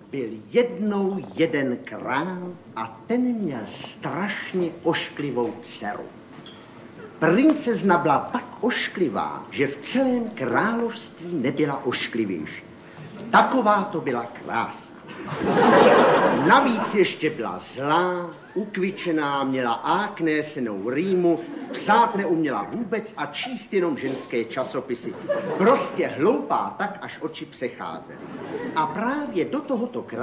Byl jednou jeden král a ten měl strašně ošklivou dceru. Princezna byla tak ošklivá, že v celém království nebyla ošklivější. Taková to byla krása. Navíc ještě byla zlá, ukvičená, měla aknésenou rýmu, psát neuměla vůbec a číst jenom ženské časopisy. Prostě hloupá tak, až oči přecházely. A právě do tohoto